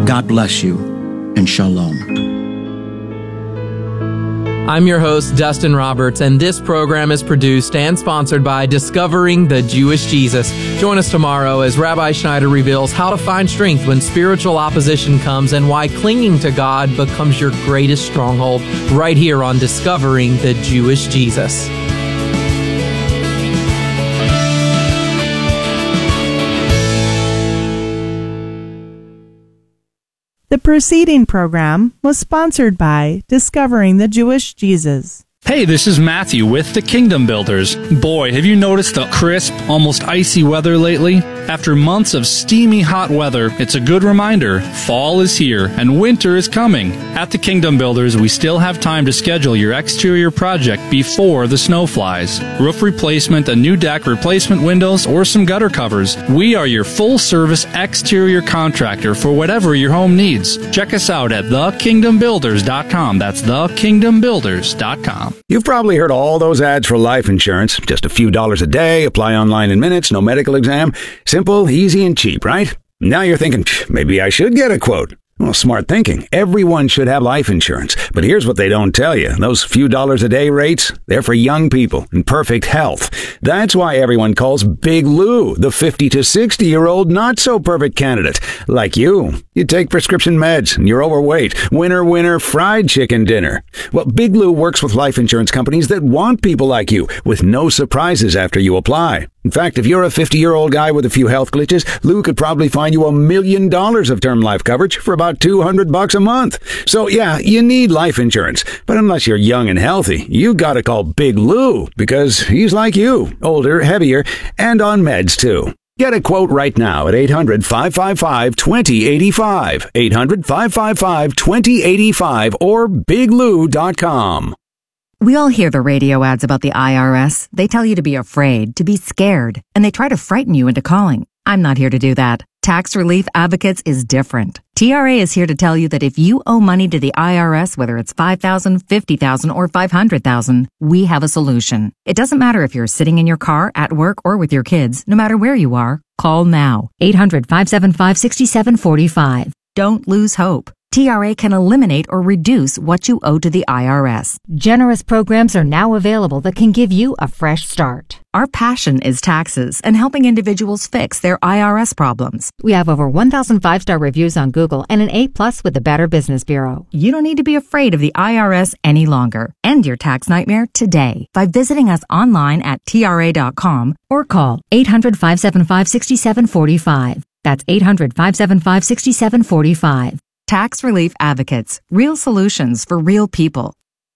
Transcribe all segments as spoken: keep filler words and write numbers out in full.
God bless you, and shalom. I'm your host, Dustin Roberts, and this program is produced and sponsored by Discovering the Jewish Jesus. Join us tomorrow as Rabbi Schneider reveals how to find strength when spiritual opposition comes and why clinging to God becomes your greatest stronghold, right here on Discovering the Jewish Jesus. The preceding program was sponsored by Discovering the Jewish Jesus. Hey, this is Matthew with the Kingdom Builders. Boy, have you noticed the crisp, almost icy weather lately? After months of steamy hot weather, it's a good reminder fall is here and winter is coming. At the Kingdom Builders, we still have time to schedule your exterior project before the snow flies. Roof replacement, a new deck, replacement windows, or some gutter covers. We are your full-service exterior contractor for whatever your home needs. Check us out at the kingdom builders dot com. That's the kingdom builders dot com. You've probably heard all those ads for life insurance. Just a few dollars a day, apply online in minutes, no medical exam. Simple, easy, and cheap, right? Now you're thinking, maybe I should get a quote. Well, smart thinking. Everyone should have life insurance. But here's what they don't tell you. Those few dollars a day rates, they're for young people in perfect health. That's why everyone calls Big Lou the fifty to sixty-year-old not-so-perfect candidate. Like you. You take prescription meds and you're overweight. Winner, winner, fried chicken dinner. Well, Big Lou works with life insurance companies that want people like you, with no surprises after you apply. In fact, if you're a fifty-year-old guy with a few health glitches, Lou could probably find you a million dollars of term life coverage for about two hundred bucks a month. So yeah, you need life insurance. But unless you're young and healthy, you gotta call Big Lou, because he's like you, older, heavier, and on meds too. Get a quote right now at eight hundred, five five five, two zero eight five, eight hundred, five five five, two zero eight five, or big lou dot com. We all hear the radio ads about the I R S. They tell you to be afraid, to be scared, and they try to frighten you into calling. I'm not here to do that. Tax Relief Advocates is different. T R A is here to tell you that if you owe money to the I R S, whether it's five thousand dollars, fifty thousand dollars, or five hundred thousand dollars, we have a solution. It doesn't matter if you're sitting in your car, at work, or with your kids. No matter where you are, call now. eight hundred, five seven five, six seven four five. Don't lose hope. T R A can eliminate or reduce what you owe to the I R S. Generous programs are now available that can give you a fresh start. Our passion is taxes and helping individuals fix their I R S problems. We have over one thousand five-star reviews on Google and an A plus with the Better Business Bureau. You don't need to be afraid of the I R S any longer. End your tax nightmare today by visiting us online at T R A dot com or call eight hundred, five seven five, six seven four five. That's eight hundred, five seven five, six seven four five. Tax Relief Advocates. Real solutions for real people.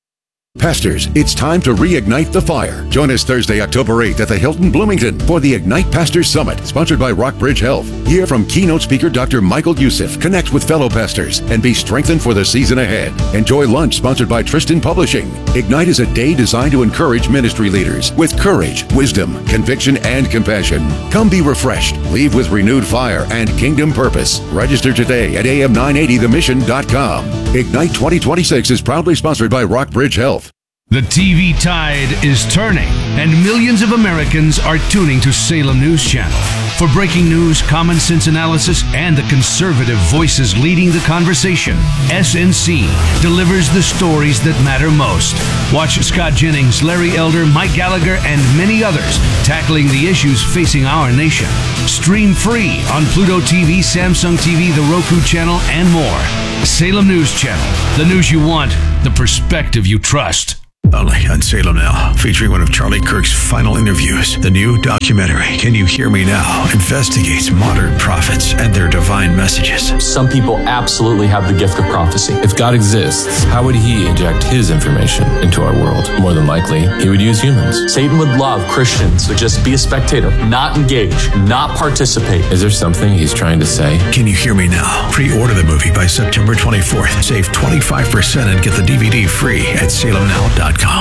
Pastors, it's time to reignite the fire. Join us Thursday, October eighth at the Hilton Bloomington for the Ignite Pastors Summit, sponsored by Rockbridge Health. Hear from keynote speaker Doctor Michael Youssef, connect with fellow pastors, and be strengthened for the season ahead. Enjoy lunch sponsored by Tristan Publishing. Ignite is a day designed to encourage ministry leaders with courage, wisdom, conviction, and compassion. Come be refreshed, leave with renewed fire and kingdom purpose. Register today at A M nine eighty the mission dot com. Ignite twenty twenty-six is proudly sponsored by Rockbridge Health. The T V tide is turning, and millions of Americans are tuning to Salem News Channel. For breaking news, common sense analysis, and the conservative voices leading the conversation, S N C delivers the stories that matter most. Watch Scott Jennings, Larry Elder, Mike Gallagher, and many others tackling the issues facing our nation. Stream free on Pluto T V, Samsung T V, the Roku channel, and more. Salem News Channel, the news you want, the perspective you trust. Only on Salem Now, featuring one of Charlie Kirk's final interviews. The new documentary, Can You Hear Me Now?, investigates modern prophets and their divine messages. Some people absolutely have the gift of prophecy. If God exists, how would he inject his information into our world? More than likely, he would use humans. Satan would love Christians to just be a spectator, not engage, not participate. Is there something he's trying to say? Can You Hear Me Now? Pre-order the movie by September twenty-fourth. Save twenty-five percent and get the D V D free at salem now dot com.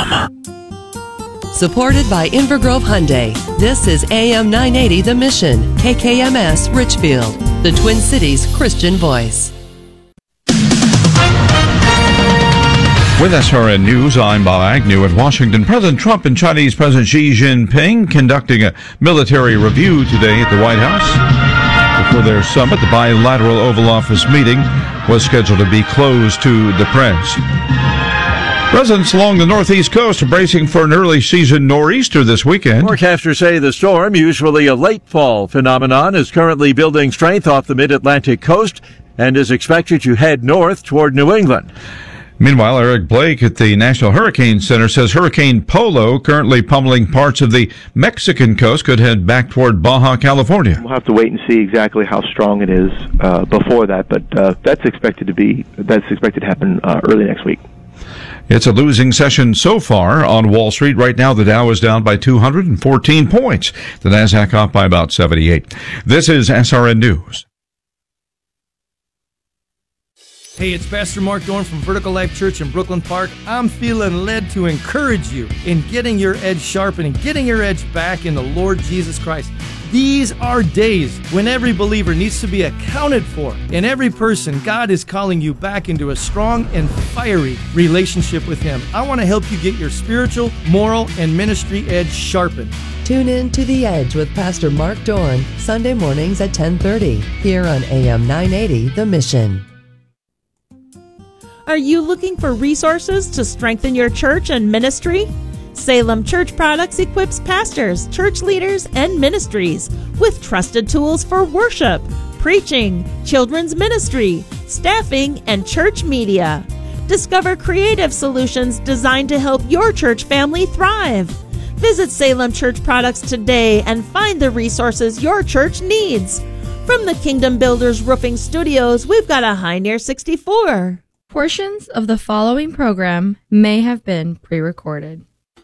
Supported by Invergrove Hyundai. This is A M nine eighty The Mission, K K M S Richfield, the Twin Cities Christian voice. With S R N News, I'm Bob Agnew. At Washington, President Trump and Chinese President Xi Jinping conducting a military review today at the White House. The for their summit. The bilateral Oval Office meeting was scheduled to be closed to the press. Residents along the northeast coast are bracing for an early season nor'easter this weekend. Forecasters say the storm, usually a late fall phenomenon, is currently building strength off the mid-Atlantic coast and is expected to head north toward New England. Meanwhile, Eric Blake at the National Hurricane Center says Hurricane Polo, currently pummeling parts of the Mexican coast, could head back toward Baja California. We'll have to wait and see exactly how strong it is uh, before that, but uh, that's expected to be that's expected to happen uh, early next week. It's a losing session so far on Wall Street. Right now, the Dow is down by two hundred fourteen points. The Nasdaq off by about seventy-eight. This is S R N News. Hey, it's Pastor Mark Dorn from Vertical Life Church in Brooklyn Park. I'm feeling led to encourage you in getting your edge sharpened and getting your edge back in the Lord Jesus Christ. These are days when every believer needs to be accounted for. And every person, God is calling you back into a strong and fiery relationship with Him. I want to help you get your spiritual, moral, and ministry edge sharpened. Tune in to The Edge with Pastor Mark Dorn, Sunday mornings at ten thirty, here on A M nine eighty, The Mission. Are you looking for resources to strengthen your church and ministry? Salem Church Products equips pastors, church leaders, and ministries with trusted tools for worship, preaching, children's ministry, staffing, and church media. Discover creative solutions designed to help your church family thrive. Visit Salem Church Products today and find the resources your church needs. From the Kingdom Builders Roofing Studios, we've got a High Near sixty-four. Portions of the following program may have been pre-recorded.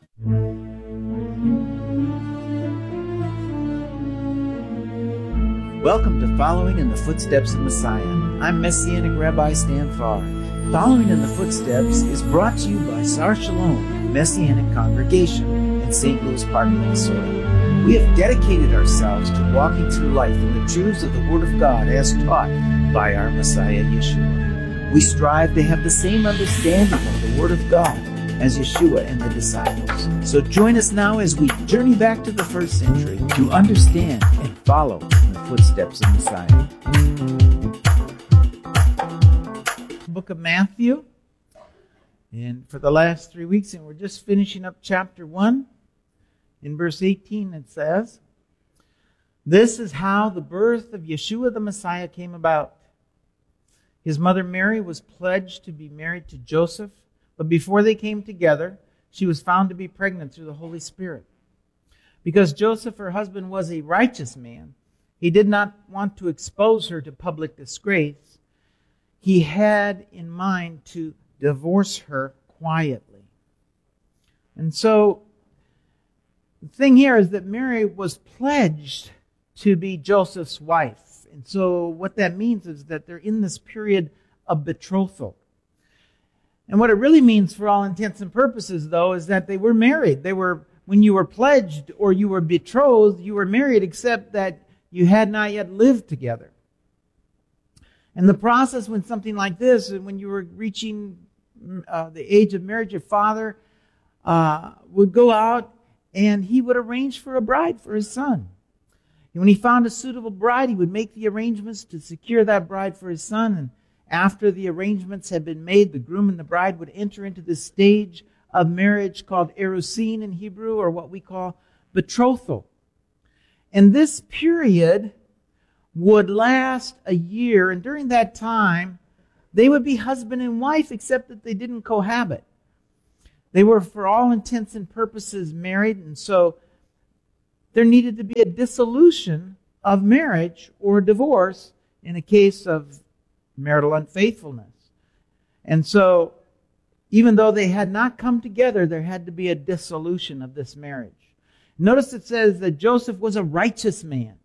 Welcome to Following in the Footsteps of Messiah. I'm Messianic Rabbi Stan Farr. Following in the Footsteps is brought to you by Sar Shalom Messianic Congregation in Saint Louis Park, Minnesota. We have dedicated ourselves to walking through life in the truths of the Word of God as taught by our Messiah Yeshua. We strive to have the same understanding of the Word of God as Yeshua and the disciples. So join us now as we journey back to the first century to understand and follow in the footsteps of Messiah. Book of Matthew. And for the last three weeks, and we're just finishing up chapter one. In verse eighteen it says, "This is how the birth of Yeshua the Messiah came about. His mother Mary was pledged to be married to Joseph, but before they came together, she was found to be pregnant through the Holy Spirit. Because Joseph, her husband, was a righteous man, he did not want to expose her to public disgrace. He had in mind to divorce her quietly." And so, the thing here is that Mary was pledged to be Joseph's wife. And so what that means is that they're in this period of betrothal. And what it really means for all intents and purposes, though, is that they were married. They were, when you were pledged or you were betrothed, you were married, except that you had not yet lived together. And the process when something like this, when you were reaching uh, the age of marriage, your father uh, would go out and he would arrange for a bride for his son. And when he found a suitable bride, he would make the arrangements to secure that bride for his son. And after the arrangements had been made, the groom and the bride would enter into this stage of marriage called erusin in Hebrew, or what we call betrothal. And this period would last a year. And during that time, they would be husband and wife, except that they didn't cohabit. They were, for all intents and purposes, married. And so there needed to be a dissolution of marriage or divorce in a case of marital unfaithfulness. And so, even though they had not come together, there had to be a dissolution of this marriage. Notice it says that Joseph was a righteous man.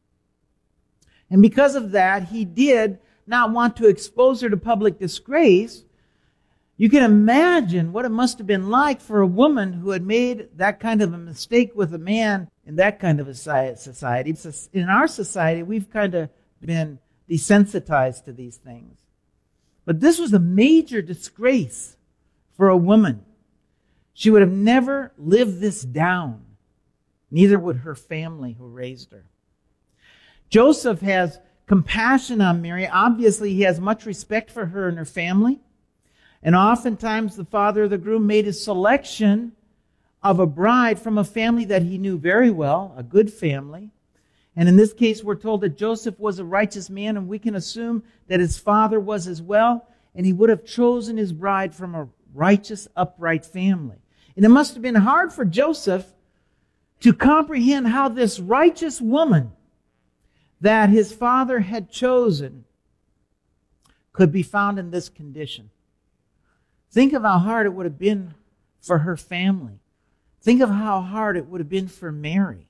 And because of that, he did not want to expose her to public disgrace. You can imagine what it must have been like for a woman who had made that kind of a mistake with a man in that kind of a society. In our society, we've kind of been desensitized to these things. But this was a major disgrace for a woman. She would have never lived this down. Neither would her family who raised her. Joseph has compassion on Mary. Obviously, he has much respect for her and her family. And oftentimes, the father of the groom made a selection of a bride from a family that he knew very well, a good family. And in this case, we're told that Joseph was a righteous man, and we can assume that his father was as well, and he would have chosen his bride from a righteous, upright family. And it must have been hard for Joseph to comprehend how this righteous woman that his father had chosen could be found in this condition. Think of how hard it would have been for her family. Think of how hard it would have been for Mary.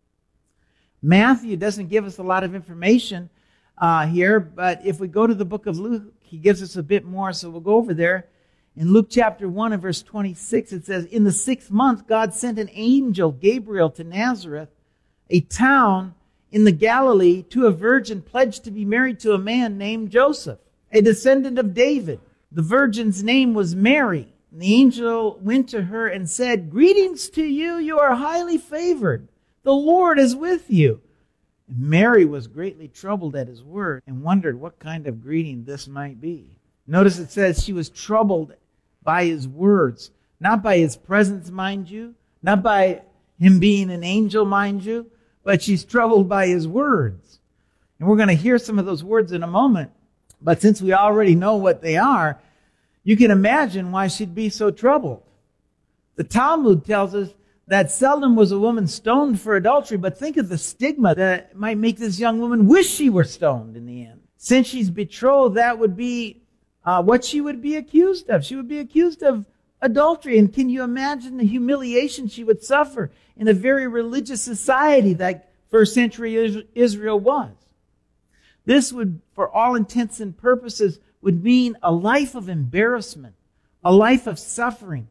Matthew doesn't give us a lot of information uh, here, but if we go to the book of Luke, he gives us a bit more, so we'll go over there. In Luke chapter one and verse twenty-six, it says, "In the sixth month, God sent an angel, Gabriel, to Nazareth, a town in the Galilee, to a virgin pledged to be married to a man named Joseph, a descendant of David. The virgin's name was Mary. And the angel went to her and said, 'Greetings to you, you are highly favored. The Lord is with you.' And Mary was greatly troubled at his word and wondered what kind of greeting this might be." Notice it says she was troubled by his words, not by his presence, mind you, not by him being an angel, mind you, but she's troubled by his words. And we're going to hear some of those words in a moment. But since we already know what they are, you can imagine why she'd be so troubled. The Talmud tells us that seldom was a woman stoned for adultery, but think of the stigma that might make this young woman wish she were stoned in the end. Since she's betrothed, that would be uh, what she would be accused of. She would be accused of adultery. And can you imagine the humiliation she would suffer in a very religious society that first century Israel was? This would, for all intents and purposes, would mean a life of embarrassment, a life of suffering.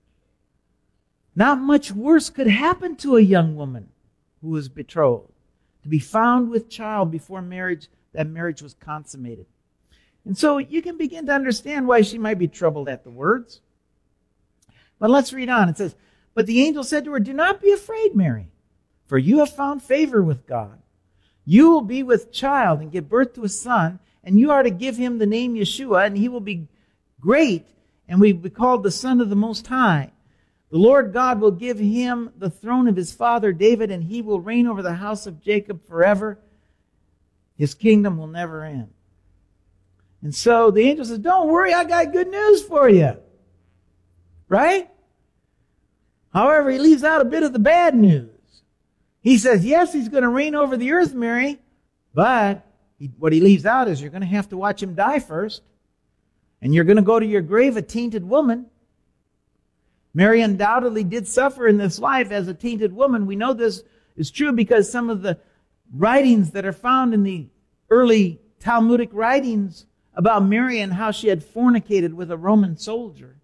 Not much worse could happen to a young woman who was betrothed, to be found with child before marriage, that marriage was consummated. And so you can begin to understand why she might be troubled at the words. But let's read on. It says, "But the angel said to her, 'Do not be afraid, Mary, for you have found favor with God. You will be with child and give birth to a son, and you are to give him the name Yeshua, and he will be great and will be called the Son of the Most High. The Lord God will give him the throne of his father David, and he will reign over the house of Jacob forever. His kingdom will never end.'" And so the angel says, "Don't worry, I got good news for you." Right? However, he leaves out a bit of the bad news. He says, yes, he's going to reign over the earth, Mary, but he, what he leaves out is you're going to have to watch him die first, and you're going to go to your grave a tainted woman. Mary undoubtedly did suffer in this life as a tainted woman. We know this is true because some of the writings that are found in the early Talmudic writings about Mary and how she had fornicated with a Roman soldier.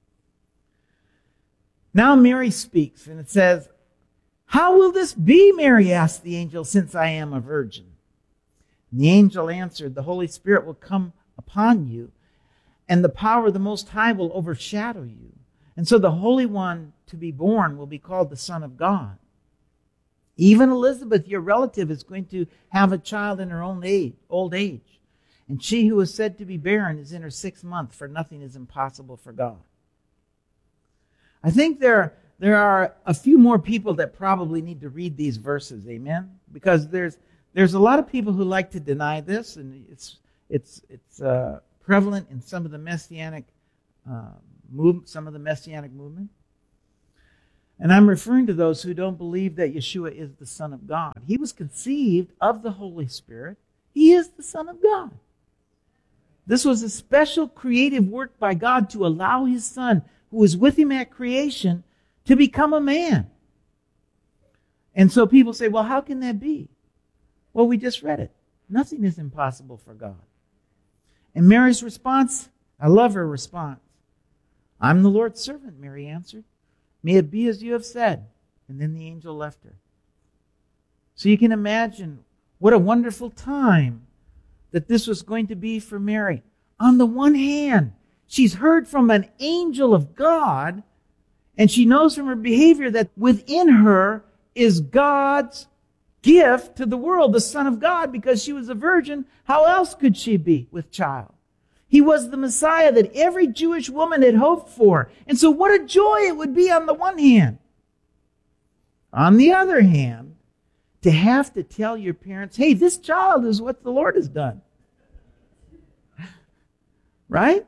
Now Mary speaks, and it says, "How will this be, Mary?" asked the angel, "since I am a virgin?" And the angel answered, "The Holy Spirit will come upon you, and the power of the Most High will overshadow you. And so the Holy One to be born will be called the Son of God. Even Elizabeth, your relative, is going to have a child in her own age, old age. And she who is said to be barren is in her sixth month, for nothing is impossible for God." I think there, there are a few more people that probably need to read these verses, amen? Because there's there's a lot of people who like to deny this, and it's it's it's uh, prevalent in some of the messianic uh, move, some of the messianic movement. And I'm referring to those who don't believe that Yeshua is the Son of God. He was conceived of the Holy Spirit. He is the Son of God. This was a special creative work by God to allow His Son, who was with Him at creation, to become a man. And so people say, well, how can that be? Well, we just read it. Nothing is impossible for God. And Mary's response, I love her response. "I'm the Lord's servant," Mary answered. "May it be as you have said." And then the angel left her. So you can imagine what a wonderful time that this was going to be for Mary. On the one hand, she's heard from an angel of God, and she knows from her behavior that within her is God's gift to the world, the Son of God, because she was a virgin. How else could she be with child? He was the Messiah that every Jewish woman had hoped for. And so what a joy it would be on the one hand. On the other hand, to have to tell your parents, hey, this child is what the Lord has done. Right?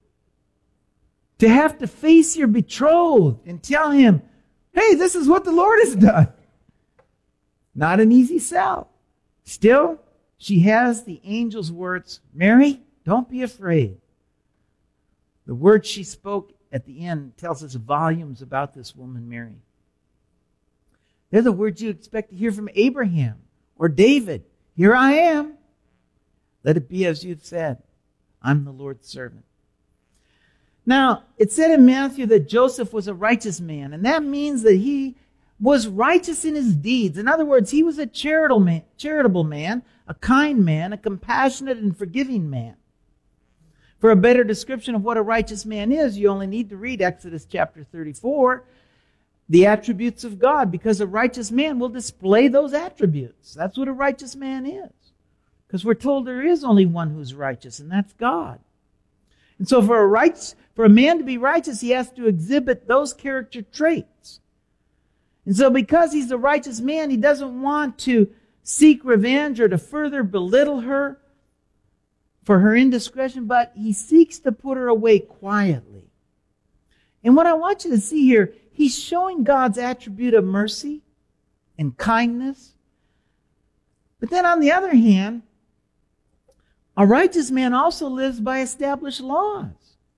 To have to face your betrothed and tell him, hey, this is what the Lord has done. Not an easy sell. Still, she has the angel's words, Mary, don't be afraid. The words she spoke at the end tells us volumes about this woman, Mary. They're the words you expect to hear from Abraham or David. Here I am. Let it be as you've said. I'm the Lord's servant. Now, it said in Matthew that Joseph was a righteous man, and that means that he was righteous in his deeds. In other words, he was a charitable man, charitable man, a kind man, a compassionate and forgiving man. For a better description of what a righteous man is, you only need to read Exodus chapter thirty-four, the attributes of God, because a righteous man will display those attributes. That's what a righteous man is. Because we're told there is only one who's righteous, and that's God. And so for a right, for a man to be righteous, he has to exhibit those character traits. And so because he's a righteous man, he doesn't want to seek revenge or to further belittle her for her indiscretion, but he seeks to put her away quietly. And what I want you to see here, he's showing God's attribute of mercy and kindness. But then on the other hand, a righteous man also lives by established laws.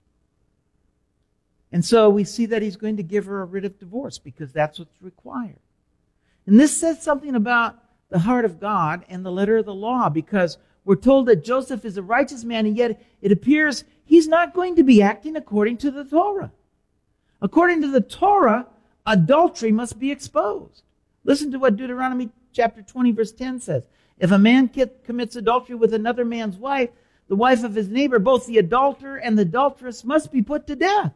And so we see that he's going to give her a writ of divorce because that's what's required. And this says something about the heart of God and the letter of the law, because we're told that Joseph is a righteous man, and yet it appears he's not going to be acting according to the Torah. According to the Torah, adultery must be exposed. Listen to what Deuteronomy chapter twenty, verse ten says. If a man commits adultery with another man's wife, the wife of his neighbor, both the adulterer and the adulteress must be put to death.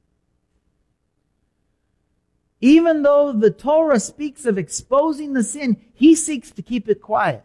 Even though the Torah speaks of exposing the sin, he seeks to keep it quiet.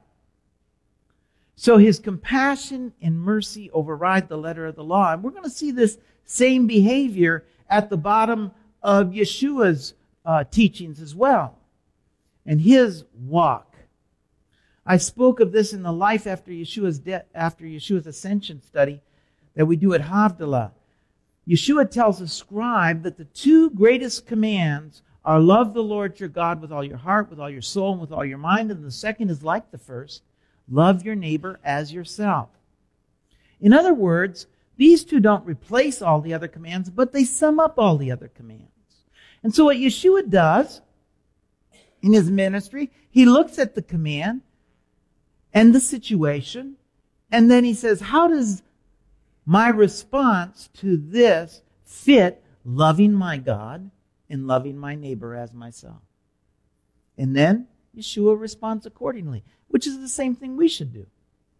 So his compassion and mercy override the letter of the law. And we're going to see this same behavior at the bottom of Yeshua's uh, teachings as well, and his walk. I spoke of this in the Life After Yeshua's de- after Yeshua's Ascension study that we do at Havdalah. Yeshua tells the scribe that the two greatest commands are love the Lord your God with all your heart, with all your soul, and with all your mind. And the second is like the first, love your neighbor as yourself. In other words, these two don't replace all the other commands, but they sum up all the other commands. And so what Yeshua does in his ministry, he looks at the command and the situation, and then he says, how does my response to this fit loving my God and loving my neighbor as myself? And then Yeshua responds accordingly, which is the same thing we should do.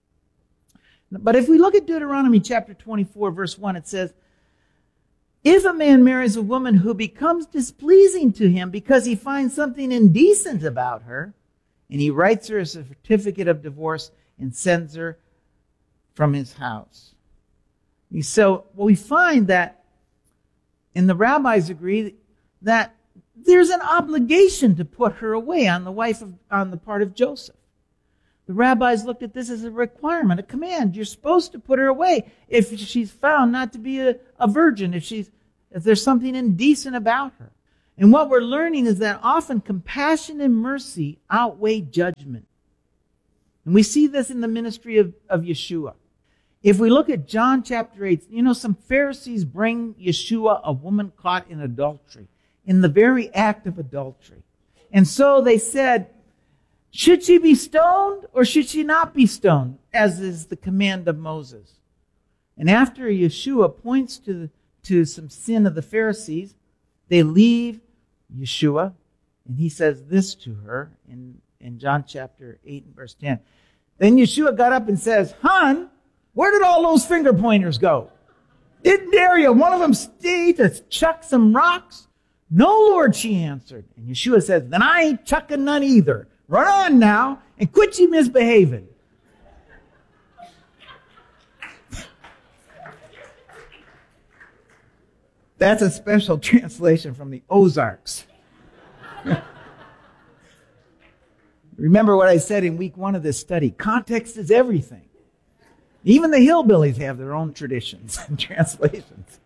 But if we look at Deuteronomy chapter twenty-four, verse one, it says, if a man marries a woman who becomes displeasing to him because he finds something indecent about her, and he writes her a certificate of divorce and sends her from his house. So well, we find that, and the rabbis agree, that there's an obligation to put her away on the wife of, on the part of Joseph. The rabbis looked at this as a requirement, a command. You're supposed to put her away if she's found not to be a, a virgin, if she's if there's something indecent about her. And what we're learning is that often compassion and mercy outweigh judgment. And we see this in the ministry of, of Yeshua. If we look at John chapter eight, you know, some Pharisees bring Yeshua a woman caught in adultery, in the very act of adultery. And so they said, should she be stoned or should she not be stoned, as is the command of Moses? And after Yeshua points to, to some sin of the Pharisees, they leave Yeshua, and he says this to her in, in John chapter eight and verse ten. Then Yeshua got up and says, Hun, where did all those finger pointers go? Didn't dare you one of them stay to chuck some rocks? No, Lord, she answered. And Yeshua says, then I ain't chucking none either. Run on now and quit you misbehaving. That's a special translation from the Ozarks. Remember what I said in week one of this study. Context is everything. Even the hillbillies have their own traditions and translations.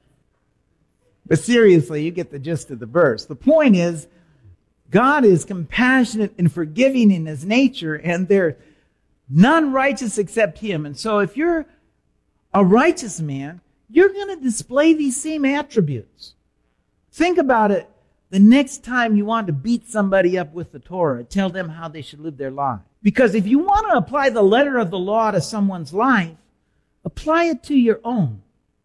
But seriously, you get the gist of the verse. The point is, God is compassionate and forgiving in His nature, and there's none righteous except Him. And so if you're a righteous man, you're going to display these same attributes. Think about it the next time you want to beat somebody up with the Torah, tell them how they should live their life. Because if you want to apply the letter of the law to someone's life, apply it to your own.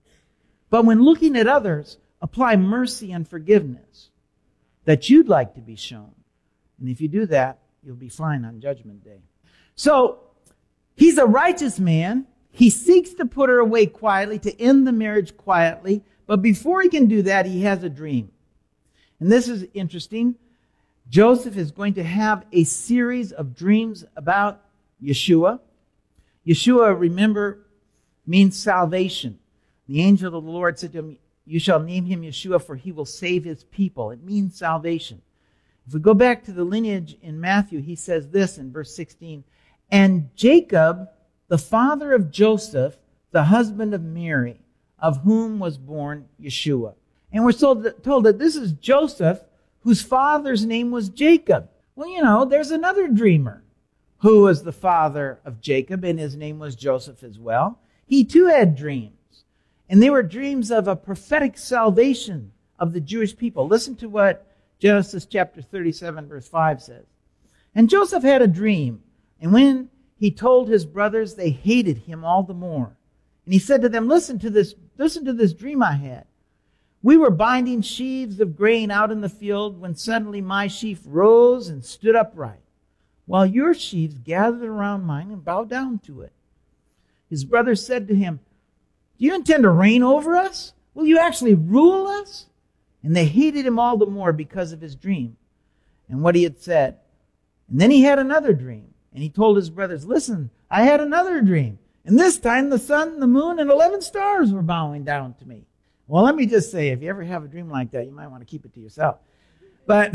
But when looking at others, apply mercy and forgiveness that you'd like to be shown. And if you do that, you'll be fine on Judgment Day. So, he's a righteous man. He seeks to put her away quietly, to end the marriage quietly. But before he can do that, he has a dream. And this is interesting. Joseph is going to have a series of dreams about Yeshua. Yeshua, remember, means salvation. The angel of the Lord said to him, "You shall name him Yeshua, for he will save his people." It means salvation. If we go back to the lineage in Matthew, he says this in verse sixteen, "And Jacob, the father of Joseph, the husband of Mary, of whom was born Yeshua." And we're told that this is Joseph, whose father's name was Jacob. Well, you know, there's another dreamer who was the father of Jacob, and his name was Joseph as well. He too had dreams. And they were dreams of a prophetic salvation of the Jewish people. Listen to what Genesis chapter thirty-seven, verse five says. "And Joseph had a dream, and when he told his brothers, they hated him all the more. And he said to them, listen to this, listen to this dream I had. We were binding sheaves of grain out in the field when suddenly my sheaf rose and stood upright, while your sheaves gathered around mine and bowed down to it. His brothers said to him, do you intend to reign over us? Will you actually rule us? And they hated him all the more because of his dream and what he had said. And then he had another dream, and he told his brothers, listen, I had another dream. And this time the sun, the moon, and eleven stars were bowing down to me. Well, let me just say, if you ever have a dream like that, you might want to keep it to yourself. But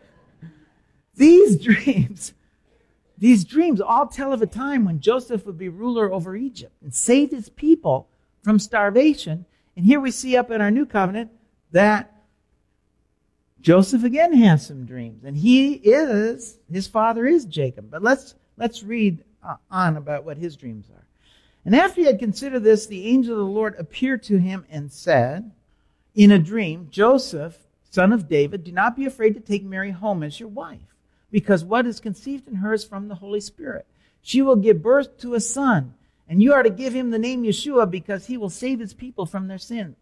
these dreams, these dreams all tell of a time when Joseph would be ruler over Egypt and save his people from starvation. And here we see up in our new covenant that Joseph again has some dreams. And he is, his father is Jacob. But let's, let's read on about what his dreams are. And after he had considered this, the angel of the Lord appeared to him and said, in a dream, Joseph, son of David, do not be afraid to take Mary home as your wife, because what is conceived in her is from the Holy Spirit. She will give birth to a son, and you are to give him the name Yeshua, because he will save his people from their sins.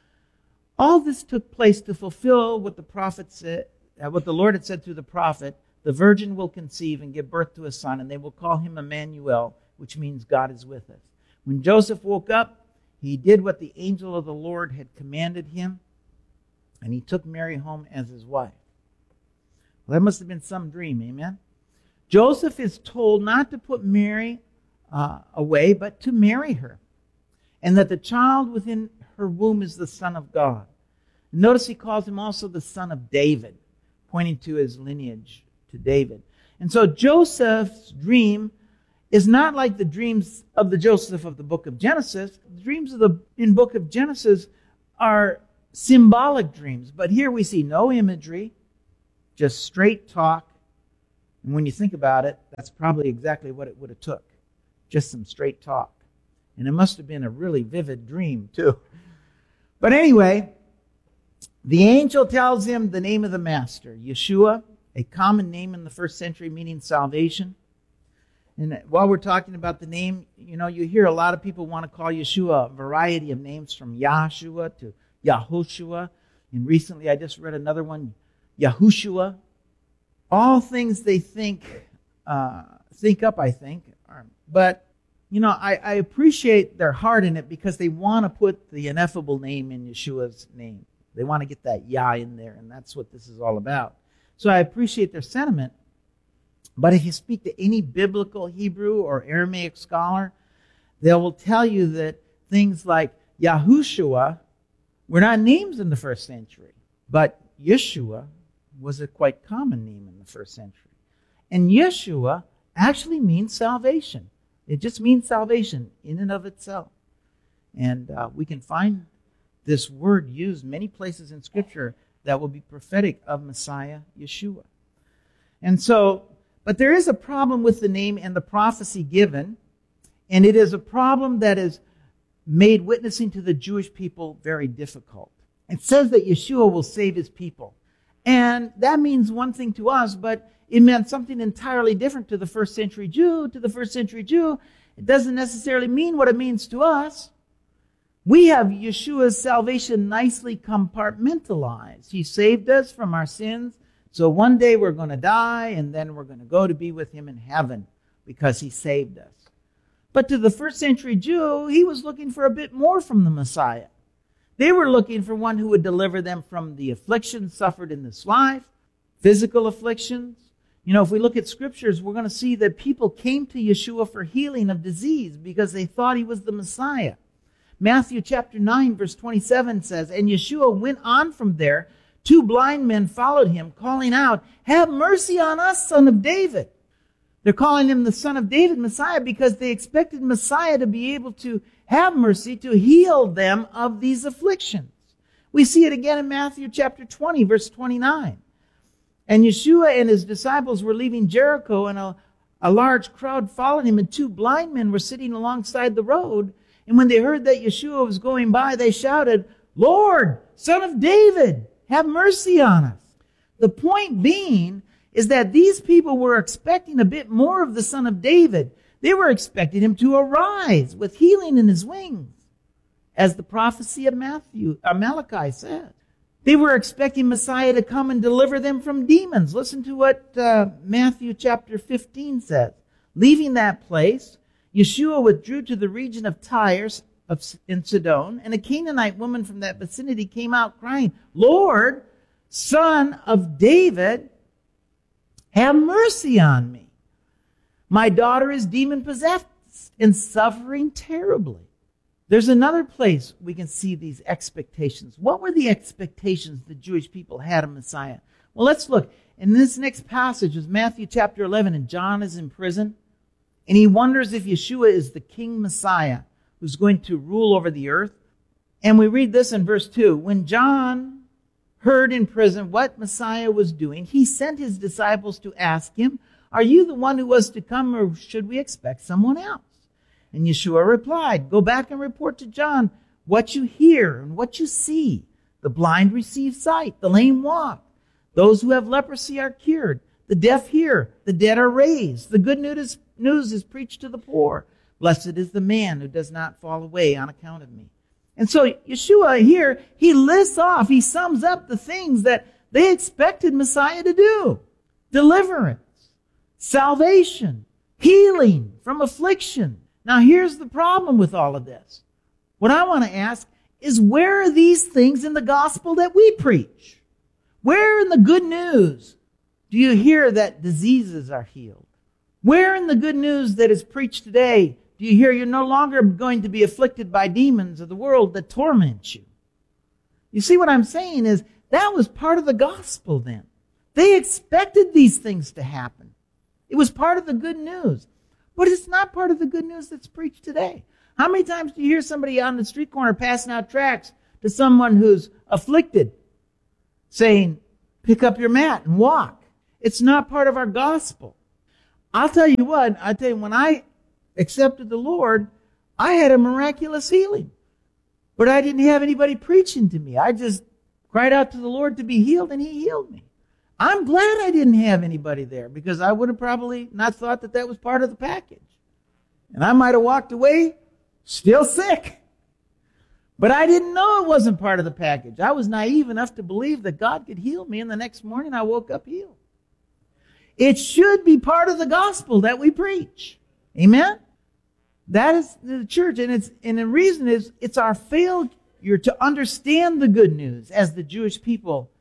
All this took place to fulfill what the prophet said, uh, what the Lord had said through the prophet, the virgin will conceive and give birth to a son, and they will call him Emmanuel, which means God is with us. When Joseph woke up, he did what the angel of the Lord had commanded him, and he took Mary home as his wife. Well, that must have been some dream, amen? Joseph is told not to put Mary uh, away, but to marry her, and that the child within her womb is the Son of God. Notice he calls him also the Son of David, pointing to his lineage to David. And so Joseph's dream is not like the dreams of the Joseph of the book of Genesis. The dreams of the in book of Genesis are symbolic dreams. But here we see no imagery, just straight talk. And when you think about it, that's probably exactly what it would have took. Just some straight talk. And it must have been a really vivid dream, too. But anyway, the angel tells him the name of the master, Yeshua, a common name in the first century meaning salvation. And while we're talking about the name, you know, you hear a lot of people want to call Yeshua a variety of names from Yahshua to Yahushua. And recently I just read another one, Yahushua. All things they think, uh, think up, I think. But, you know, I, I appreciate their heart in it because they want to put the ineffable name in Yeshua's name. They want to get that Yah in there, and that's what this is all about. So I appreciate their sentiment. But if you speak to any biblical Hebrew or Aramaic scholar, they will tell you that things like Yahushua were not names in the first century, but Yeshua was a quite common name in the first century. And Yeshua actually means salvation. It just means salvation in and of itself. And uh, we can find this word used many places in Scripture that will be prophetic of Messiah Yeshua. And so, but there is a problem with the name and the prophecy given, and it is a problem that is made witnessing to the Jewish people very difficult. It says that Yeshua will save his people. And that means one thing to us, but it meant something entirely different to the first century Jew. To the first century Jew, it doesn't necessarily mean what it means to us. We have Yeshua's salvation nicely compartmentalized. He saved us from our sins. So one day we're going to die, and then we're going to go to be with him in heaven because he saved us. But to the first century Jew, he was looking for a bit more from the Messiah. They were looking for one who would deliver them from the afflictions suffered in this life, physical afflictions. You know, if we look at scriptures, we're going to see that people came to Yeshua for healing of disease because they thought he was the Messiah. Matthew chapter nine, verse twenty-seven says, "And Yeshua went on from there. Two blind men followed him, calling out, 'Have mercy on us, Son of David.'" They're calling him the Son of David, Messiah, because they expected Messiah to be able to have mercy to heal them of these afflictions. We see it again in Matthew chapter twenty, verse twenty-nine. "And Yeshua and his disciples were leaving Jericho, and a, a large crowd followed him, and two blind men were sitting alongside the road. And when they heard that Yeshua was going by, they shouted, 'Lord, Son of David, have mercy on us.'" The point being is that these people were expecting a bit more of the Son of David. They were expecting him to arise with healing in his wings, as the prophecy of Matthew, uh, Malachi said. They were expecting Messiah to come and deliver them from demons. Listen to what uh, Matthew chapter fifteen says. "Leaving that place, Yeshua withdrew to the region of Tyre of, in Sidon, and a Canaanite woman from that vicinity came out crying, 'Lord, Son of David, have mercy on me. My daughter is demon-possessed and suffering terribly.'" There's another place we can see these expectations. What were the expectations the Jewish people had of Messiah? Well, let's look. In this next passage is Matthew chapter eleven, and John is in prison, and he wonders if Yeshua is the King Messiah who's going to rule over the earth. And we read this in verse two. "When John heard in prison what Messiah was doing, he sent his disciples to ask him, 'Are you the one who was to come, or should we expect someone else?' And Yeshua replied, 'Go back and report to John what you hear and what you see. The blind receive sight, the lame walk, those who have leprosy are cured, the deaf hear, the dead are raised. The good news, news is preached to the poor. Blessed is the man who does not fall away on account of me.'" And so Yeshua here, he lists off, he sums up the things that they expected Messiah to do. Deliverance, salvation, healing from affliction. Now here's the problem with all of this. What I want to ask is, where are these things in the gospel that we preach? Where in the good news do you hear that diseases are healed? Where in the good news that is preached today do you hear you're no longer going to be afflicted by demons of the world that torment you? You see what I'm saying is, that was part of the gospel then. They expected these things to happen. It was part of the good news. But it's not part of the good news that's preached today. How many times do you hear somebody on the street corner passing out tracts to someone who's afflicted, saying, "Pick up your mat and walk"? It's not part of our gospel. I'll tell you what, I tell you, when I accepted the Lord, I had a miraculous healing. But I didn't have anybody preaching to me. I just cried out to the Lord to be healed, and he healed me. I'm glad I didn't have anybody there, because I would have probably not thought that that was part of the package. And I might have walked away still sick. But I didn't know it wasn't part of the package. I was naive enough to believe that God could heal me, and the next morning I woke up healed. It should be part of the gospel that we preach. Amen? That is the church, and it's and the reason is it's our failure to understand the good news as the Jewish people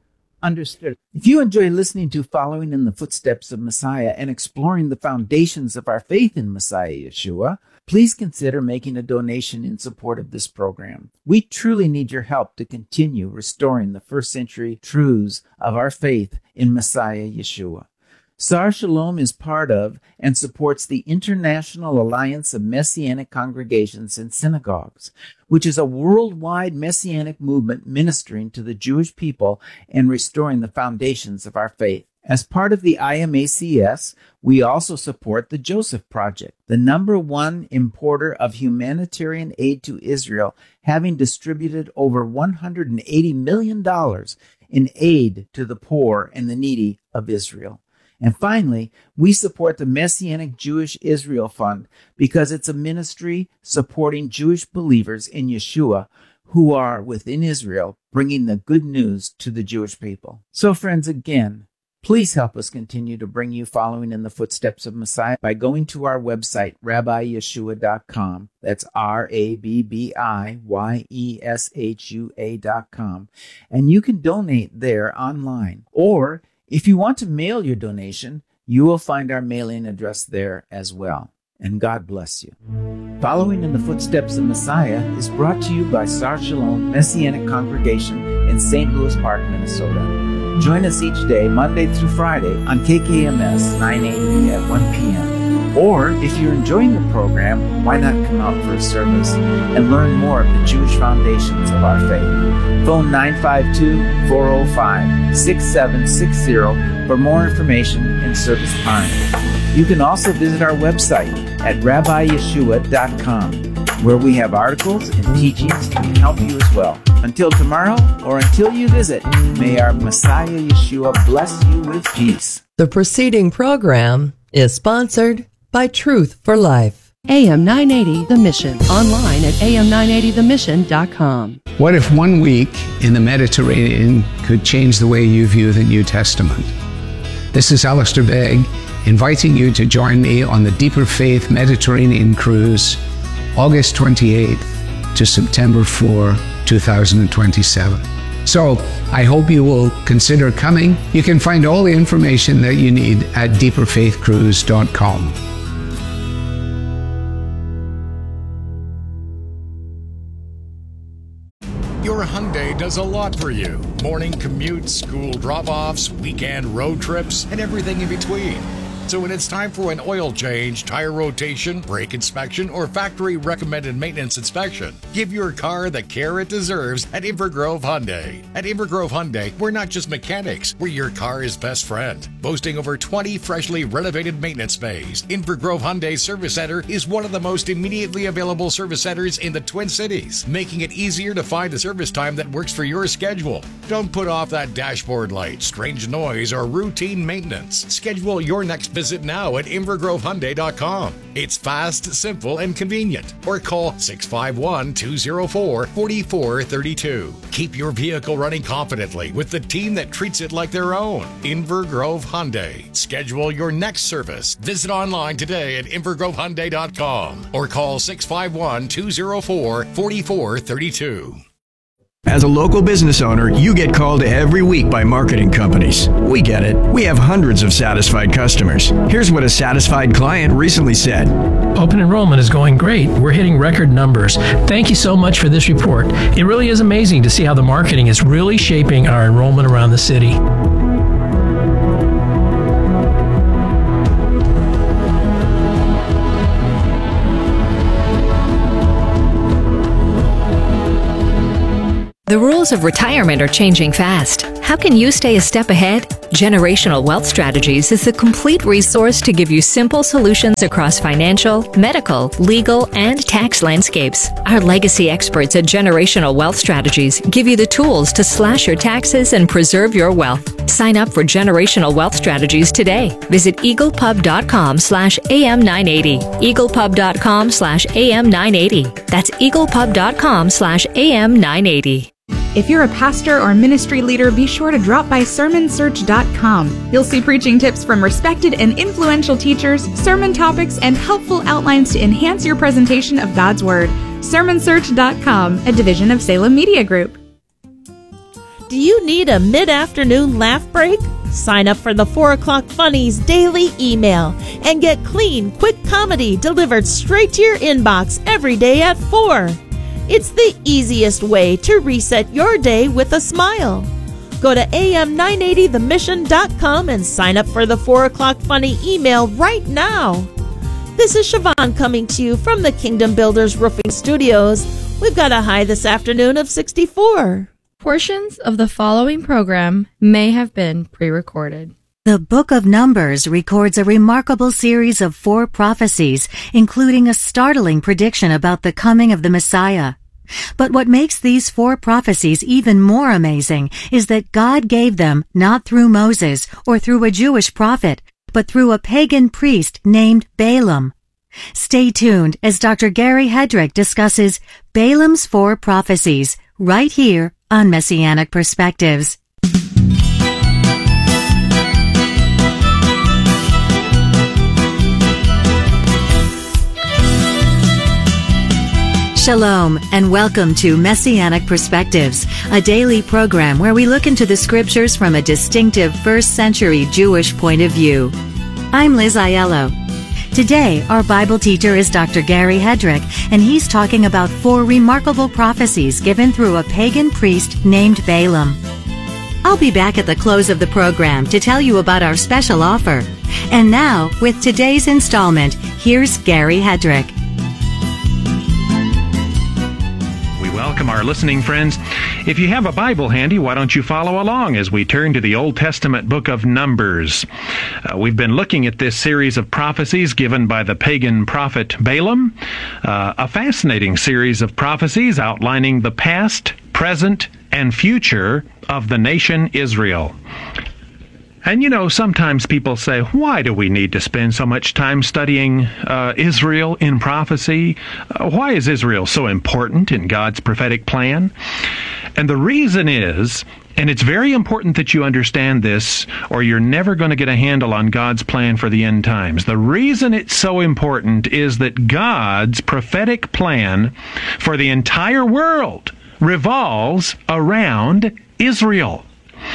understood. If you enjoy listening to Following in the Footsteps of Messiah and exploring the foundations of our faith in Messiah Yeshua, please consider making a donation in support of this program. We truly need your help to continue restoring the first century truths of our faith in Messiah Yeshua. Sar Shalom is part of and supports the International Alliance of Messianic Congregations and Synagogues, which is a worldwide Messianic movement ministering to the Jewish people and restoring the foundations of our faith. As part of the I M A C S, we also support the Joseph Project, the number one importer of humanitarian aid to Israel, having distributed over one hundred eighty million dollars in aid to the poor and the needy of Israel. And finally, we support the Messianic Jewish Israel Fund because it's a ministry supporting Jewish believers in Yeshua who are within Israel, bringing the good news to the Jewish people. So friends, again, please help us continue to bring you Following in the Footsteps of Messiah by going to our website, rabbi yeshua dot com. That's R A B B I Y E S H U A dot com. And you can donate there online. Or if you want to mail your donation, you will find our mailing address there as well. And God bless you. Following in the Footsteps of Messiah is brought to you by Sar Shalom Messianic Congregation in Saint Louis Park, Minnesota. Join us each day, Monday through Friday, on K K M S nine eighty at one p.m. Or, if you're enjoying the program, why not come out for a service and learn more of the Jewish foundations of our faith? Phone nine five two, four oh five, six seven six zero for more information and service time. You can also visit our website at rabbi yeshua dot com, where we have articles and teachings that can help you as well. Until tomorrow, or until you visit, may our Messiah Yeshua bless you with peace. The preceding program is sponsored by Truth for Life. A M nine eighty The Mission. Online at a m nine eighty the mission dot com. What if one week in the Mediterranean could change the way you view the New Testament? This is Alistair Begg, inviting you to join me on the Deeper Faith Mediterranean Cruise, August twenty-eighth to September fourth, two thousand twenty-seven. So, I hope you will consider coming. You can find all the information that you need at deeper faith cruise dot com. Your Hyundai does a lot for you. Morning commutes, school drop-offs, weekend road trips, and everything in between. So when it's time for an oil change, tire rotation, brake inspection, or factory recommended maintenance inspection, give your car the care it deserves at Invergrove Hyundai. At Invergrove Hyundai, we're not just mechanics, we're your car's best friend. Boasting over twenty freshly renovated maintenance bays, Invergrove Hyundai Service Center is one of the most immediately available service centers in the Twin Cities, making it easier to find a service time that works for your schedule. Don't put off that dashboard light, strange noise, or routine maintenance. Schedule your next visit now at invergrove hyundai dot com. It's fast, simple, and convenient. Or call six five one, two oh four, four four three two. Keep your vehicle running confidently with the team that treats it like their own. Invergrove Hyundai. Schedule your next service. Visit online today at invergrove hyundai dot com or call six five one, two oh four, four four three two. As a local business owner, you get called every week by marketing companies. We get it. We have hundreds of satisfied customers. Here's what a satisfied client recently said. Open enrollment is going great. We're hitting record numbers. Thank you so much for this report. It really is amazing to see how the marketing is really shaping our enrollment around the city. The rules of retirement are changing fast. How can you stay a step ahead? Generational Wealth Strategies is the complete resource to give you simple solutions across financial, medical, legal, and tax landscapes. Our legacy experts at Generational Wealth Strategies give you the tools to slash your taxes and preserve your wealth. Sign up for Generational Wealth Strategies today. Visit eaglepub.com slash AM980. eaglepub.com slash AM980. That's eaglepub.com slash AM980. If you're a pastor or ministry leader, be sure to drop by sermon search dot com. You'll see preaching tips from respected and influential teachers, sermon topics, and helpful outlines to enhance your presentation of God's Word. sermon search dot com, a division of Salem Media Group. Do you need a mid-afternoon laugh break? Sign up for the four o'clock Funnies daily email and get clean, quick comedy delivered straight to your inbox every day at four. It's the easiest way to reset your day with a smile. Go to A M nine eighty the mission dot com and sign up for the four o'clock Funny email right now. This is Siobhan coming to you from the Kingdom Builders Roofing Studios. We've got a high this afternoon of sixty-four. Portions of the following program may have been pre-recorded. The Book of Numbers records a remarkable series of four prophecies, including a startling prediction about the coming of the Messiah. But what makes these four prophecies even more amazing is that God gave them not through Moses or through a Jewish prophet, but through a pagan priest named Balaam. Stay tuned as Doctor Gary Hedrick discusses Balaam's four prophecies right here on Messianic Perspectives. Shalom, and welcome to Messianic Perspectives, a daily program where we look into the scriptures from a distinctive first century Jewish point of view. I'm Liz Aiello. Today, our Bible teacher is Doctor Gary Hedrick, and he's talking about four remarkable prophecies given through a pagan priest named Balaam. I'll be back at the close of the program to tell you about our special offer. And now, with today's installment, here's Gary Hedrick. Welcome our listening friends. If you have a Bible handy, why don't you follow along as we turn to the Old Testament book of Numbers. Uh, we've been looking at this series of prophecies given by the pagan prophet Balaam, uh, a fascinating series of prophecies outlining the past, present, and future of the nation Israel. And you know, sometimes people say, why do we need to spend so much time studying uh, Israel in prophecy? Uh, why is Israel so important in God's prophetic plan? And the reason is, and it's very important that you understand this, or you're never going to get a handle on God's plan for the end times. The reason it's so important is that God's prophetic plan for the entire world revolves around Israel.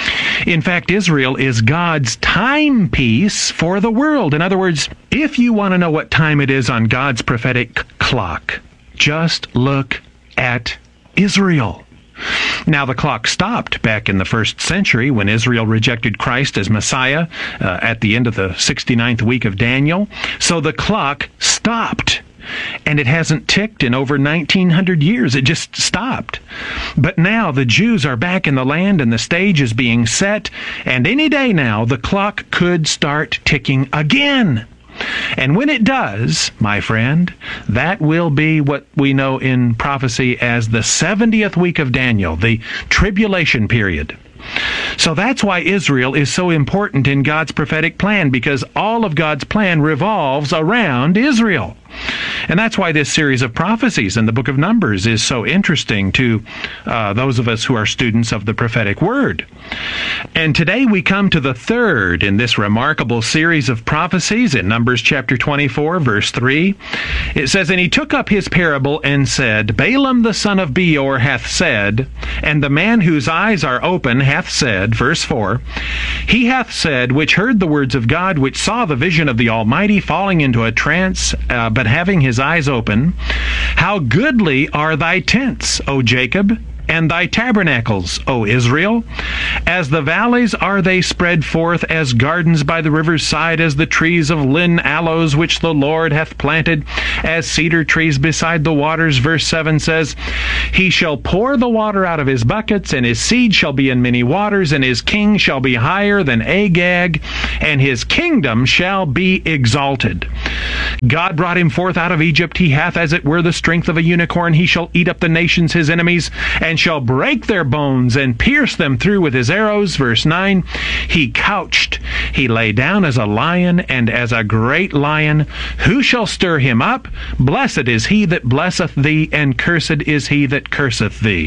In fact, Israel is God's timepiece for the world. In other words, if you want to know what time it is on God's prophetic clock, just look at Israel. Now, the clock stopped back in the first century when Israel rejected Christ as Messiah uh, at the end of the sixty-ninth week of Daniel. So the clock stopped. And it hasn't ticked in over nineteen hundred years. It just stopped. But now the Jews are back in the land and the stage is being set. And any day now, the clock could start ticking again. And when it does, my friend, that will be what we know in prophecy as the seventieth week of Daniel, the tribulation period. So that's why Israel is so important in God's prophetic plan, because all of God's plan revolves around Israel. And that's why this series of prophecies in the book of Numbers is so interesting to uh, those of us who are students of the prophetic word. And today we come to the third in this remarkable series of prophecies in Numbers chapter twenty-four, verse three. It says, "And he took up his parable and said, Balaam the son of Beor hath said, and the man whose eyes are open hath said," verse four, "he hath said, which heard the words of God, which saw the vision of the Almighty, falling into a trance, uh, but having his eyes open, how goodly are thy tents, O Jacob, and thy tabernacles, O Israel. As the valleys are they spread forth, as gardens by the river's side, as the trees of lin aloes which the Lord hath planted, as cedar trees beside the waters." Verse seven says, "He shall pour the water out of his buckets, and his seed shall be in many waters, and his king shall be higher than Agag, and his kingdom shall be exalted. God brought him forth out of Egypt. He hath as it were the strength of a unicorn. He shall eat up the nations his enemies, and shall break their bones and pierce them through with his arrows." Verse nine, "He couched, he lay down as a lion, and as a great lion. Who shall stir him up? Blessed is he that blesseth thee, and cursed is he that curseth thee."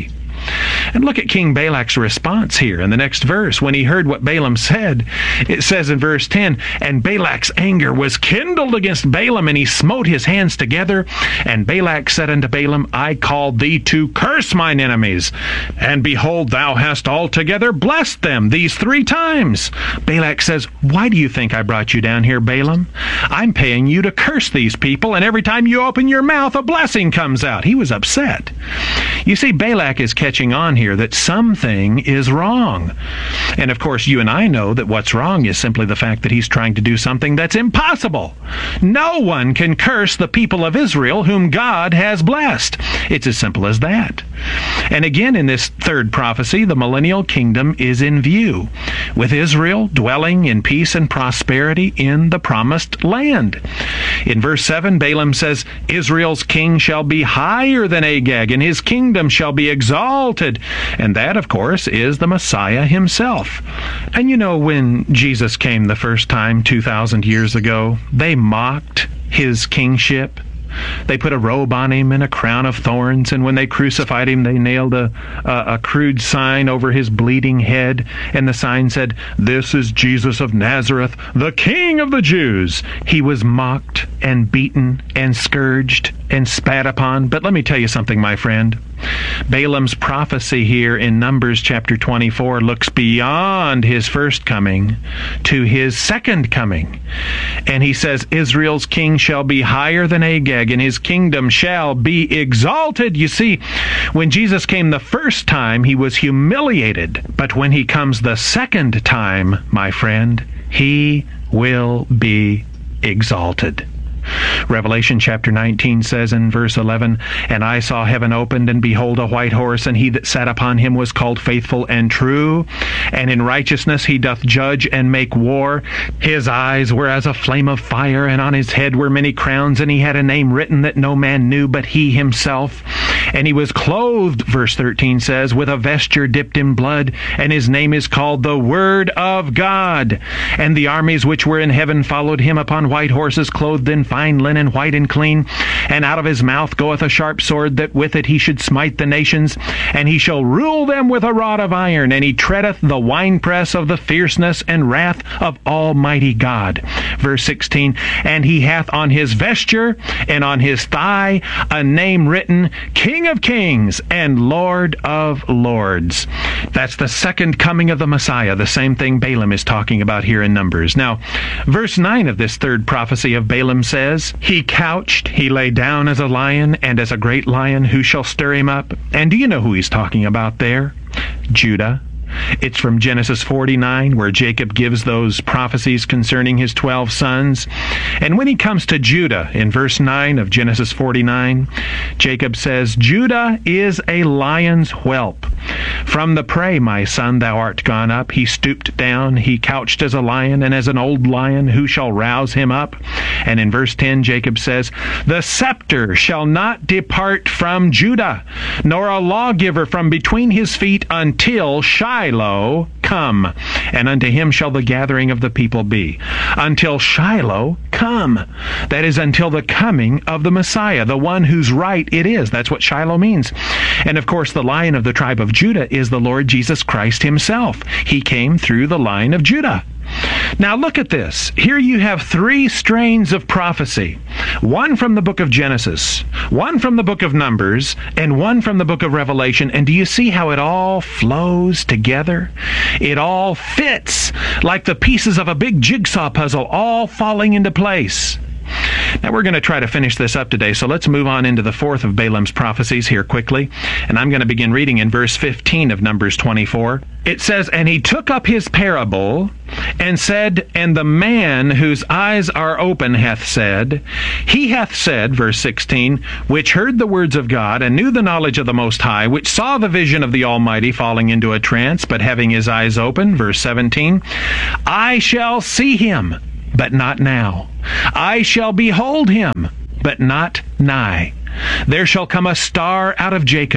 And look at King Balak's response here in the next verse. When he heard what Balaam said, it says in verse ten, "And Balak's anger was kindled against Balaam, and he smote his hands together. And Balak said unto Balaam, I called thee to curse mine enemies. And behold, thou hast altogether blessed them these three times." Balak says, "Why do you think I brought you down here, Balaam? I'm paying you to curse these people, and every time you open your mouth, a blessing comes out." He was upset. You see, Balak is catching on here that something is wrong. And of course, you and I know that what's wrong is simply the fact that he's trying to do something that's impossible. No one can curse the people of Israel whom God has blessed. It's as simple as that. And again, in this third prophecy, the millennial kingdom is in view, with Israel dwelling in peace and prosperity in the promised land. In verse seven, Balaam says, "Israel's king shall be higher than Agag, and his kingdom shall be exalted." And that, of course, is the Messiah himself. And you know, when Jesus came the first time two thousand years ago, they mocked his kingship. They put a robe on him and a crown of thorns, and when they crucified him, they nailed a, a, a crude sign over his bleeding head, and the sign said, "This is Jesus of Nazareth, the King of the Jews." He was mocked and beaten and scourged and spat upon. But let me tell you something, my friend. Balaam's prophecy here in Numbers chapter twenty-four looks beyond his first coming to his second coming. And he says, Israel's king shall be higher than Agag, and his kingdom shall be exalted. You see, when Jesus came the first time, he was humiliated. But when he comes the second time, my friend, he will be exalted. Revelation chapter nineteen says in verse eleven, "And I saw heaven opened, and behold a white horse, and he that sat upon him was called Faithful and True, and in righteousness he doth judge and make war. His eyes were as a flame of fire, and on his head were many crowns, and he had a name written that no man knew but he himself. And he was clothed," verse thirteen says, "with a vesture dipped in blood, and his name is called the Word of God. And the armies which were in heaven followed him upon white horses, clothed in fine linen, white and clean. And out of his mouth goeth a sharp sword, that with it he should smite the nations. And he shall rule them with a rod of iron, and he treadeth the winepress of the fierceness and wrath of Almighty God." Verse sixteen, "And he hath on his vesture and on his thigh a name written, King of Kings and Lord of Lords." That's the second coming of the Messiah, the same thing Balaam is talking about here in Numbers. Now, verse nine of this third prophecy of Balaam says, "He couched, he lay down as a lion, and as a great lion, who shall stir him up?" And do you know who he's talking about there? Judah. It's from Genesis forty-nine, where Jacob gives those prophecies concerning his twelve sons. And when he comes to Judah, in verse nine of Genesis forty-nine, Jacob says, "Judah is a lion's whelp. From the prey, my son, thou art gone up. He stooped down, he couched as a lion, and as an old lion, who shall rouse him up?" And in verse ten, Jacob says, "The scepter shall not depart from Judah, nor a lawgiver from between his feet, until Shiloh come, and unto him shall the gathering of the people be." Until Shiloh come. That is, until the coming of the Messiah, the one whose right it is. That's what Shiloh means. And of course, the Lion of the tribe of Judah is the Lord Jesus Christ himself. He came through the line of Judah. Now look at this. Here you have three strains of prophecy. One from the book of Genesis, one from the book of Numbers, and one from the book of Revelation. And do you see how it all flows together? It all fits like the pieces of a big jigsaw puzzle, all falling into place. Now we're going to try to finish this up today, so let's move on into the fourth of Balaam's prophecies here quickly. And I'm going to begin reading in verse fifteen of Numbers twenty-four. It says, "And he took up his parable, and said, And the man whose eyes are open hath said, He hath said," verse sixteen, "which heard the words of God, and knew the knowledge of the Most High, which saw the vision of the Almighty, falling into a trance, but having his eyes open," verse seventeen, "I shall see him, but not now. I shall behold him, but not nigh. There shall come a star out of Jacob,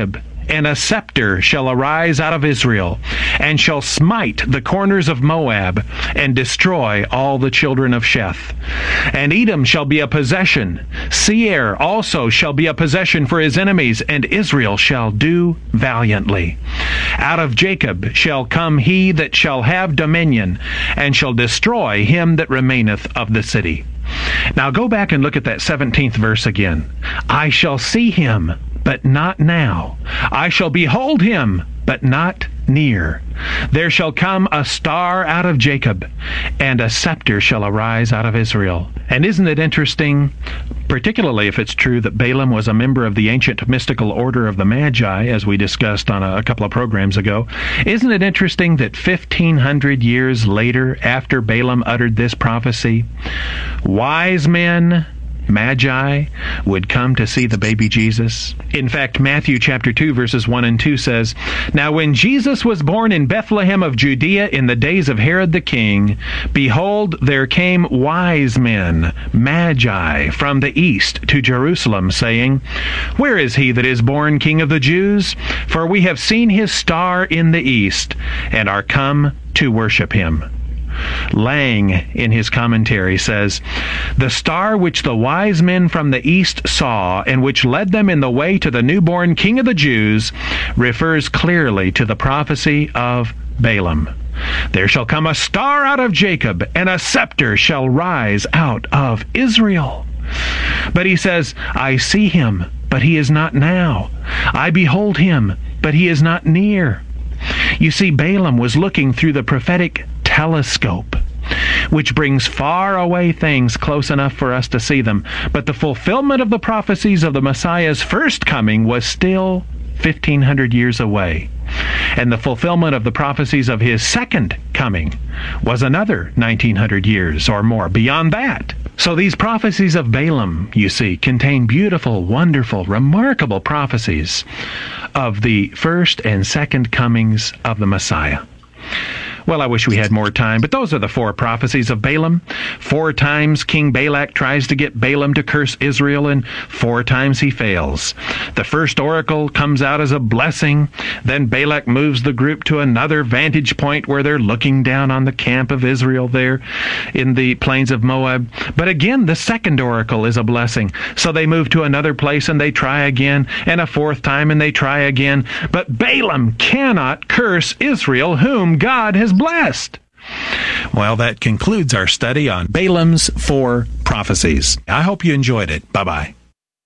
and a scepter shall arise out of Israel, and shall smite the corners of Moab, and destroy all the children of Sheth. And Edom shall be a possession. Seir also shall be a possession for his enemies, and Israel shall do valiantly. Out of Jacob shall come he that shall have dominion, and shall destroy him that remaineth of the city. Now go back and look at that seventeenth verse again. I shall see him, but not now. I shall behold him, but not near. There shall come a star out of Jacob, and a scepter shall arise out of Israel. And isn't it interesting, particularly if it's true that Balaam was a member of the ancient mystical order of the Magi, as we discussed on a, a couple of programs ago, isn't it interesting that fifteen hundred years later, after Balaam uttered this prophecy, wise men, Magi, would come to see the baby Jesus? In fact, Matthew chapter two, verses one and two says, Now when Jesus was born in Bethlehem of Judea in the days of Herod the king, behold, there came wise men, Magi, from the east to Jerusalem, saying, Where is he that is born King of the Jews? For we have seen his star in the east, and are come to worship him. Lang, in his commentary, says, The star which the wise men from the east saw, and which led them in the way to the newborn King of the Jews, refers clearly to the prophecy of Balaam. There shall come a star out of Jacob, and a scepter shall rise out of Israel. But he says, I see him, but he is not now. I behold him, but he is not near. You see, Balaam was looking through the prophetic telescope, which brings far away things close enough for us to see them. But the fulfillment of the prophecies of the Messiah's first coming was still fifteen hundred years away. And the fulfillment of the prophecies of his second coming was another nineteen hundred years or more beyond that. So these prophecies of Balaam, you see, contain beautiful, wonderful, remarkable prophecies of the first and second comings of the Messiah. Well, I wish we had more time, but those are the four prophecies of Balaam. Four times King Balak tries to get Balaam to curse Israel, and four times he fails. The first oracle comes out as a blessing. Then Balak moves the group to another vantage point where they're looking down on the camp of Israel there in the plains of Moab. But again, the second oracle is a blessing. So they move to another place and they try again, and a fourth time and they try again. But Balaam cannot curse Israel, whom God has blessed. Well, that concludes our study on Balaam's four prophecies. I hope you enjoyed it. Bye-bye.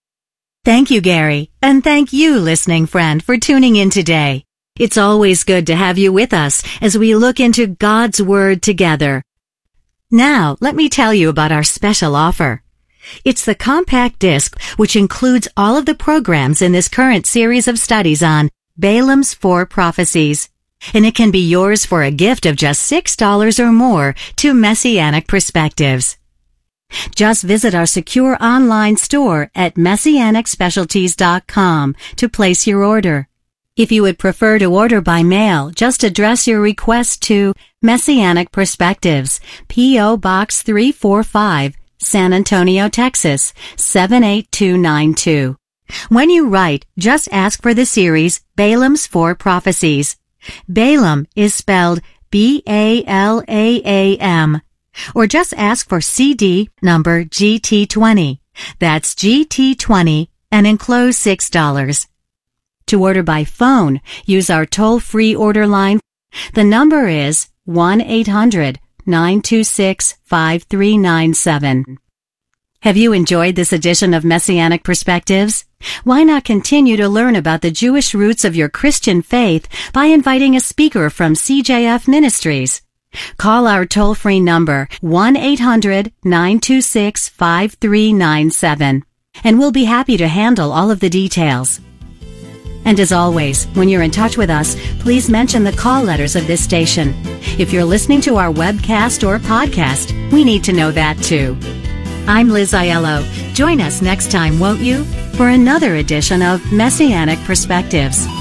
Thank you, Gary. And thank you, listening friend, for tuning in today. It's always good to have you with us as we look into God's Word together. Now, let me tell you about our special offer. It's the compact disc, which includes all of the programs in this current series of studies on Balaam's four prophecies. And it can be yours for a gift of just six dollars or more to Messianic Perspectives. Just visit our secure online store at messianic specialties dot com to place your order. If you would prefer to order by mail, just address your request to Messianic Perspectives, P O Box three forty-five, San Antonio, Texas, seven eight two nine two. When you write, just ask for the series Balaam's Four Prophecies. Balaam is spelled B A L A A M. Or just ask for C D number G T twenty. That's G T twenty and enclose six dollars. To order by phone, use our toll-free order line. The number is one eight hundred nine two six five three nine seven. Have you enjoyed this edition of Messianic Perspectives? Why not continue to learn about the Jewish roots of your Christian faith by inviting a speaker from C J F Ministries? Call our toll-free number one eight hundred nine two six five three nine seven, and we'll be happy to handle all of the details. And as always, when you're in touch with us, please mention the call letters of this station. If you're listening to our webcast or podcast, we need to know that too. I'm Liz Aiello. Join us next time, won't you, for another edition of Messianic Perspectives.